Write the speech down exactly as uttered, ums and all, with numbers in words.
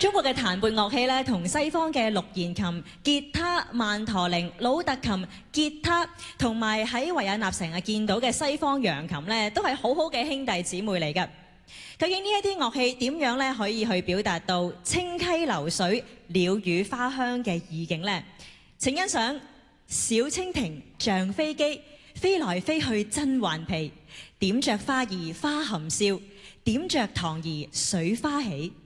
中國嘅彈撥樂器咧，同西方嘅六弦琴、吉他、曼陀鈴、魯特琴、吉他，同埋喺維也納成日見到嘅西方揚琴咧，都係好好嘅兄弟姊妹嚟㗎。究竟呢一啲樂器點樣咧可以去表達到清溪流水、鳥語花香嘅意境呢？請欣賞小蜻蜓像飛機，飛來飛去真頑皮，點着花兒花含笑，點着糖兒水花起。